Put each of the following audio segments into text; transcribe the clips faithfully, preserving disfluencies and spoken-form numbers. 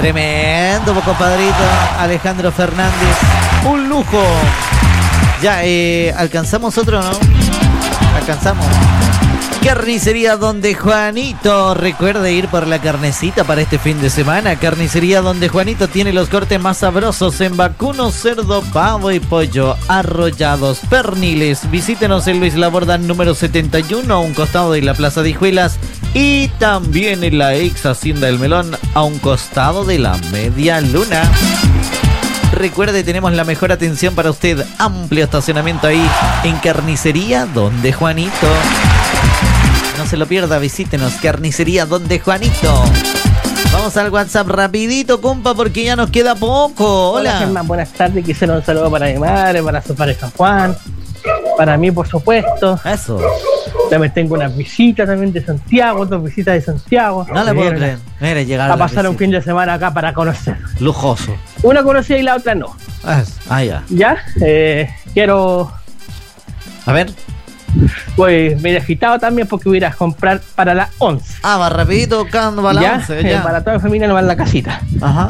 Tremendo, compadrito Alejandro Fernández. Un lujo. Ya, eh, ¿alcanzamos otro, no? Alcanzamos. Carnicería Donde Juanito. Recuerde ir por la carnecita para este fin de semana. Carnicería Donde Juanito tiene los cortes más sabrosos en vacuno, cerdo, pavo y pollo, arrollados, perniles. Visítenos en Luis Laborda número setenta y uno, a un costado de la Plaza de Hijuelas, y también en la ex Hacienda del Melón, a un costado de la Media Luna. Recuerde, tenemos la mejor atención para usted. Amplio estacionamiento ahí en Carnicería Donde Juanito. No se lo pierda, visítenos, Carnicería Donde Juanito. Vamos al WhatsApp rapidito, compa, porque ya nos queda poco. Hola. Hola, Germán, buenas tardes. Quisiera un saludo para mi madre, para su padre San Juan, para mí, por supuesto. Eso. También tengo unas visitas también de Santiago, dos visitas de Santiago. No le puedo creer. Mira, llegar a pasar un fin de semana acá para conocer. Lujoso. Una conocida y la otra no. Ah, ya. Ya, eh, quiero... A ver. Pues me he agitado también porque voy a ir a comprar para las once. Ah, va rapidito buscando para la once. Ya, eh, para toda la familia no va en la casita. Ajá.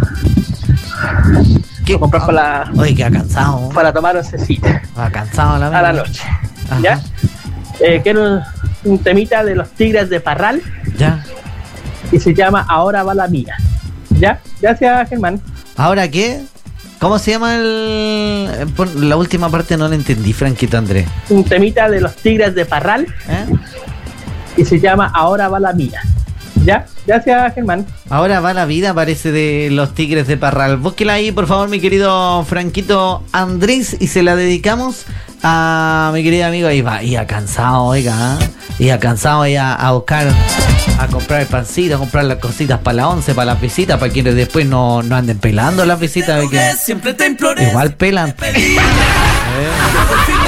¿Qué? Voy a comprar para la... Oye, queda cansado. Para tomar oncecita. Ah, cansado la a la noche. Ajá. Ya. Eh, quiero un, un temita de los Tigres de Parral. Ya. Y se llama Ahora va la mía. Ya. Gracias, Germán. ¿Ahora qué? ¿Cómo se llama el...? La última parte no la entendí, Franquito Andrés. Un temita de los Tigres de Parral. ¿Eh? Y se llama Ahora va la mía. ¿Ya? Gracias, Germán. Ahora va la vida, parece, de los Tigres de Parral. Búsquela ahí, por favor, mi querido Franquito Andrés, y se la dedicamos a mi querido amigo. Ahí va, iba cansado, oiga, ¿eh? Iba cansado ya a buscar, a comprar el pancito, a comprar las cositas para la once, para las visitas, para quienes después no, no anden pelando las visitas. Que siempre te imploré. Igual pelan. Eh.